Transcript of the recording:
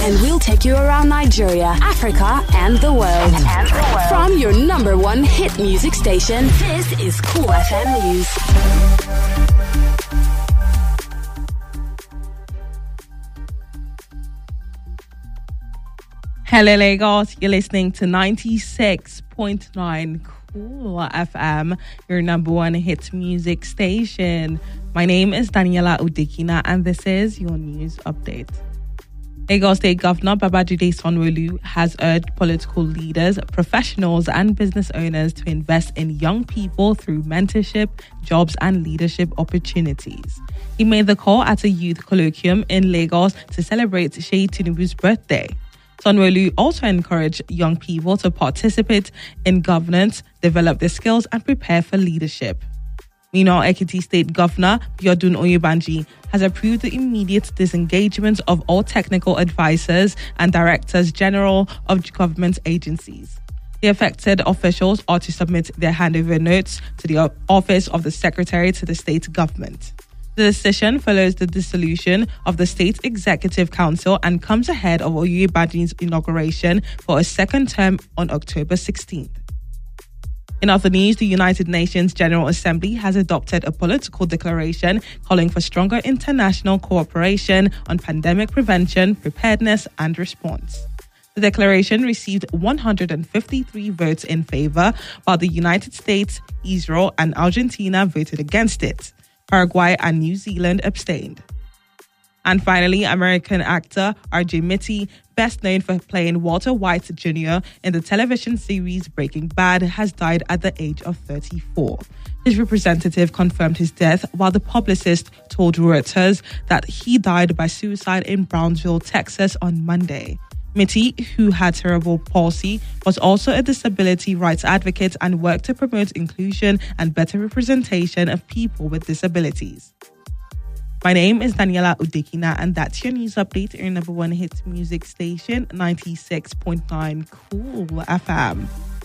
and we'll take you around Nigeria, Africa, and the world. From your number one hit music station, this is Cool FM News. Hello Lagos, you're listening to 96.9 Cool FM, your number one hit music station. My name is Daniela Udikina and this is your news update. Lagos State Governor Babajide Sanwo-Olu has urged political leaders, professionals and business owners to invest in young people through mentorship, jobs and leadership opportunities. He made the call at a youth colloquium in Lagos to celebrate Seyi Tinubu's birthday. Sanwo-Olu also encouraged young people to participate in governance, develop their skills and prepare for leadership. Meanwhile, Ekiti State Governor Biodun Oyebanji has approved the immediate disengagement of all technical advisors and directors general of government agencies. The affected officials are to submit their handover notes to the Office of the Secretary to the state government. The decision follows the dissolution of the State Executive Council and comes ahead of Oyebanji's inauguration for a second term on October 16th. In other news, the United Nations General Assembly has adopted a political declaration calling for stronger international cooperation on pandemic prevention, preparedness, and response. The declaration received 153 votes in favor, while the United States, Israel, and Argentina voted against it. Paraguay and New Zealand abstained. And finally, American actor R.J. Mitte, best known for playing Walter White Jr. in the television series Breaking Bad, has died at the age of 34. His representative confirmed his death, while the publicist told Reuters that he died by suicide in Brownsville, Texas on Monday. Mitte, who had cerebral palsy, was also a disability rights advocate and worked to promote inclusion and better representation of people with disabilities. My name is Daniela Udikina and that's your news update in your number one hit music station, 96.9 Cool FM.